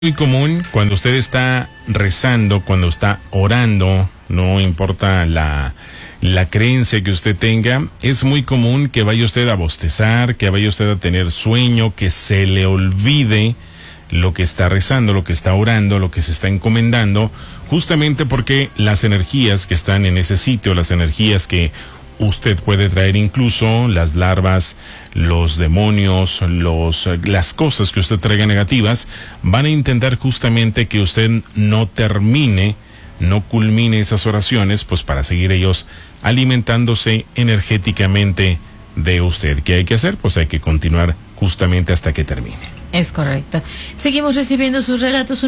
Muy común cuando usted está rezando, cuando está orando, no importa la creencia que usted tenga, es muy común que vaya usted a bostezar, que vaya usted a tener sueño, que se le olvide lo que está rezando, lo que está orando, lo que se está encomendando, justamente porque las energías que están en ese sitio, las energías que usted puede traer, incluso las larvas, los demonios, las cosas que usted traiga negativas, van a intentar justamente que usted no culmine esas oraciones, pues para seguir ellos alimentándose energéticamente de usted. ¿Qué hay que hacer? Pues hay que continuar justamente hasta que termine. Es correcto. Seguimos recibiendo sus relatos.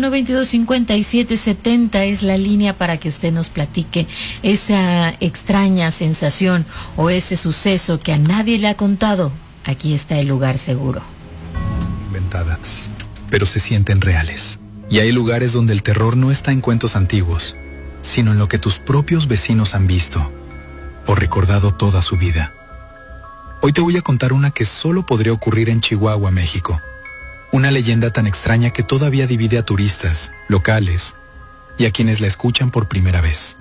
122-5770 es la línea para que usted nos platique esa extraña sensación o ese suceso que a nadie le ha contado. Aquí está el lugar seguro. Inventadas, pero se sienten reales. Y hay lugares donde el terror no está en cuentos antiguos, sino en lo que tus propios vecinos han visto o recordado toda su vida. Hoy te voy a contar una que solo podría ocurrir en Chihuahua, México. Una leyenda tan extraña que todavía divide a turistas, locales y a quienes la escuchan por primera vez.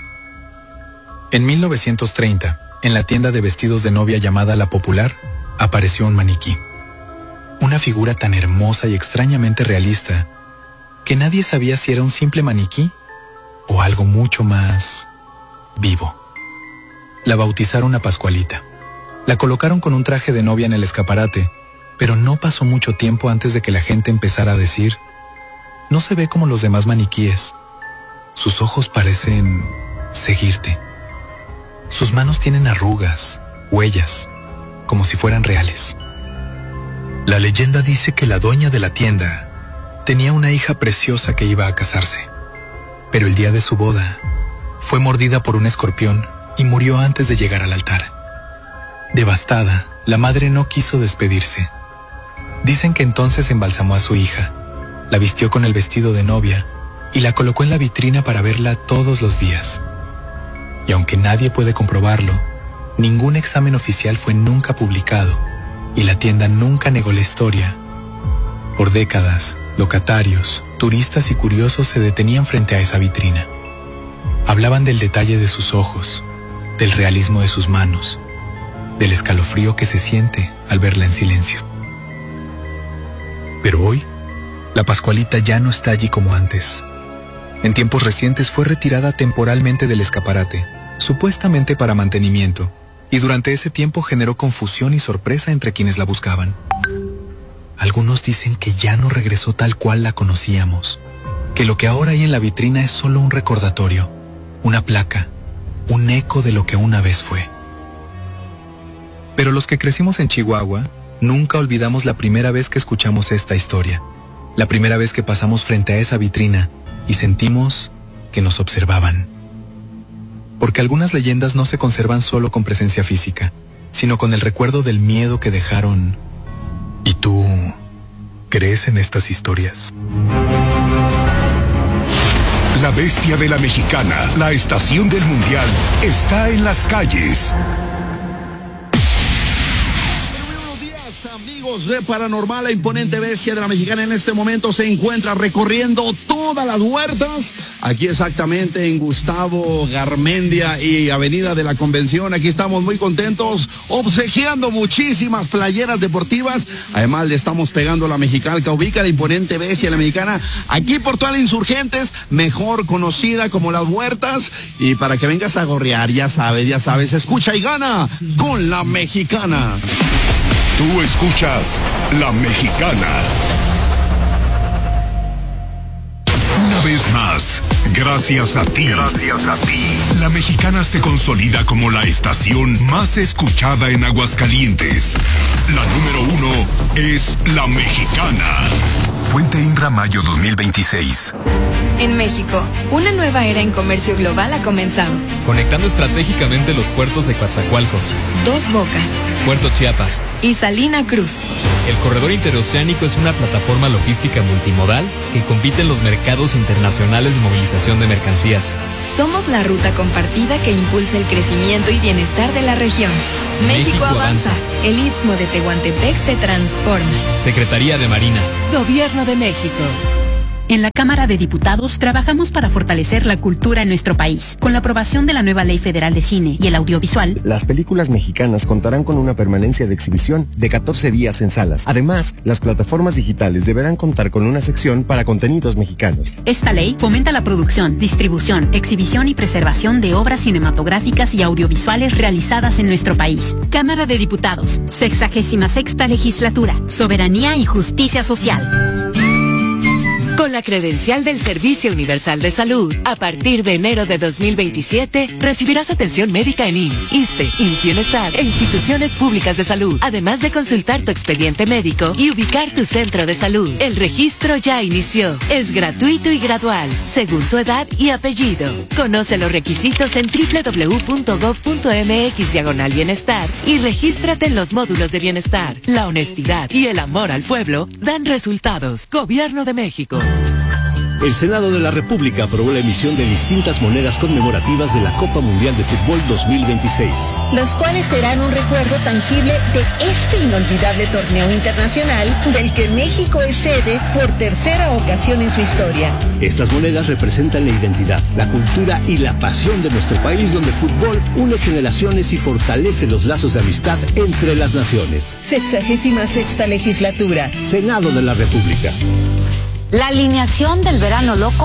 En 1930, en la tienda de vestidos de novia llamada La Popular, apareció un maniquí. Una figura tan hermosa y extrañamente realista que nadie sabía si era un simple maniquí o algo mucho más vivo. La bautizaron a Pascualita. La colocaron con un traje de novia en el escaparate, pero no pasó mucho tiempo antes de que la gente empezara a decir: no se ve como los demás maniquíes. Sus ojos parecen seguirte. Sus manos tienen arrugas, huellas, como si fueran reales. La leyenda dice que la dueña de la tienda tenía una hija preciosa que iba a casarse, pero el día de su boda fue mordida por un escorpión y murió antes de llegar al altar. Devastada, la madre no quiso despedirse. Dicen que entonces embalsamó a su hija, la vistió con el vestido de novia y la colocó en la vitrina para verla todos los días. Y aunque nadie puede comprobarlo, ningún examen oficial fue nunca publicado y la tienda nunca negó la historia. Por décadas, locatarios, turistas y curiosos se detenían frente a esa vitrina. Hablaban del detalle de sus ojos, del realismo de sus manos, del escalofrío que se siente al verla en silencio. Pero hoy, la Pascualita ya no está allí como antes. En tiempos recientes fue retirada temporalmente del escaparate, supuestamente para mantenimiento, y durante ese tiempo generó confusión y sorpresa entre quienes la buscaban. Algunos dicen que ya no regresó tal cual la conocíamos, que lo que ahora hay en la vitrina es solo un recordatorio, una placa, un eco de lo que una vez fue. Pero los que crecimos en Chihuahua, nunca olvidamos la primera vez que escuchamos esta historia, la primera vez que pasamos frente a esa vitrina y sentimos que nos observaban. Porque algunas leyendas no se conservan solo con presencia física, sino con el recuerdo del miedo que dejaron. ¿Y tú crees en estas historias? La bestia de la Mexicana, la estación del mundial, está en las calles. Amigos de Paranormal, la imponente bestia de la Mexicana en este momento se encuentra recorriendo todas las huertas, aquí exactamente en Gustavo Garmendia y Avenida de la Convención. Aquí estamos muy contentos, obsequiando muchísimas playeras deportivas. Además le estamos pegando a la Mexicana, que ubica la imponente bestia de la Mexicana aquí por todas las Insurgentes, mejor conocida como Las Huertas. Y para que vengas a gorrear, ya sabes, escucha y gana con la Mexicana. Tú escuchas La Mexicana. Una vez más, gracias a ti. La Mexicana se consolida como la estación más escuchada en Aguascalientes. La número 1 es La Mexicana. Fuente INRA Mayo 2026. En México, una nueva era en comercio global ha comenzado. Conectando estratégicamente los puertos de Coatzacoalcos, Dos Bocas, Puerto Chiapas y Salina Cruz. El corredor interoceánico es una plataforma logística multimodal que compite en los mercados internacionales de movilización de mercancías. Somos la ruta compartida que impulsa el crecimiento y bienestar de la región. México avanza. El Istmo de Tehuantepec se transforma. Secretaría de Marina. Gobierno de México. En la Cámara de Diputados trabajamos para fortalecer la cultura en nuestro país. Con la aprobación de la nueva Ley Federal de Cine y el Audiovisual, las películas mexicanas contarán con una permanencia de exhibición de 14 días en salas. Además, las plataformas digitales deberán contar con una sección para contenidos mexicanos. Esta ley fomenta la producción, distribución, exhibición y preservación de obras cinematográficas y audiovisuales realizadas en nuestro país. Cámara de Diputados, 66ª Legislatura, Soberanía y Justicia Social. Con la credencial del Servicio Universal de Salud, a partir de enero de 2027, recibirás atención médica en IMSS, ISSSTE, IMSS Bienestar e instituciones públicas de salud, además de consultar tu expediente médico y ubicar tu centro de salud. El registro ya inició. Es gratuito y gradual, según tu edad y apellido. Conoce los requisitos en www.gov.mx/bienestar y regístrate en los módulos de bienestar. La honestidad y el amor al pueblo dan resultados. Gobierno de México. El Senado de la República aprobó la emisión de distintas monedas conmemorativas de la Copa Mundial de Fútbol 2026. Las cuales serán un recuerdo tangible de este inolvidable torneo internacional del que México es sede por tercera ocasión en su historia. Estas monedas representan la identidad, la cultura y la pasión de nuestro país, donde el fútbol une generaciones y fortalece los lazos de amistad entre las naciones. 66ª Legislatura. Senado de la República. La alineación del verano loco